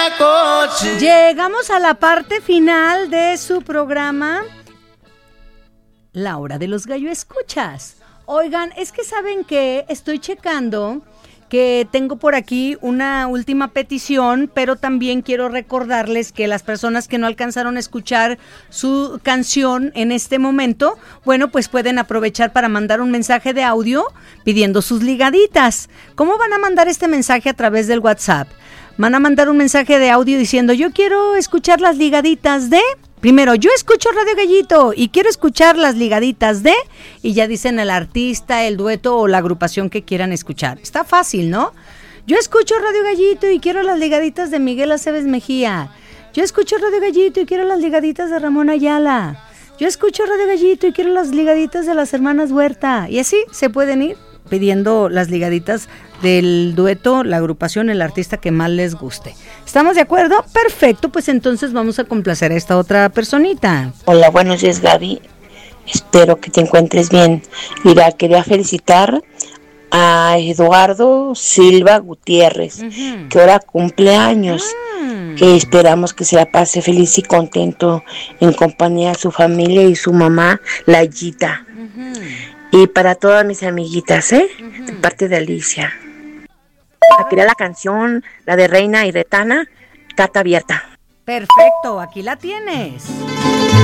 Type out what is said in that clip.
Llegamos a la parte final de su programa, La Hora de los Gallo Escuchas. Oigan, es que saben que estoy checando que tengo por aquí una última petición, pero también quiero recordarles que las personas que no alcanzaron a escuchar su canción en este momento, bueno, pues pueden aprovechar para mandar un mensaje de audio pidiendo sus ligaditas. ¿Cómo van a mandar este mensaje? A través del WhatsApp. Van a mandar un mensaje de audio diciendo: yo quiero escuchar las ligaditas de... Primero, yo escucho Radio Gallito y quiero escuchar las ligaditas de... Y ya dicen el artista, el dueto o la agrupación que quieran escuchar. Está fácil, ¿no? Yo escucho Radio Gallito y quiero las ligaditas de Miguel Aceves Mejía. Yo escucho Radio Gallito y quiero las ligaditas de Ramón Ayala. Yo escucho Radio Gallito y quiero las ligaditas de las hermanas Huerta. Y así se pueden ir pidiendo las ligaditas del dueto, la agrupación, el artista que más les guste. ¿Estamos de acuerdo? Perfecto, pues entonces vamos a complacer a esta otra personita. Hola, buenos días, Gaby. Espero que te encuentres bien. Mira, quería felicitar a Eduardo Silva Gutiérrez, que ahora cumple años, que esperamos que se la pase feliz y contento en compañía de su familia y su mamá, Layita. Y para todas mis amiguitas, de parte de Alicia. Quería la canción, la de Reina y Retana, Carta Abierta. Perfecto, aquí la tienes.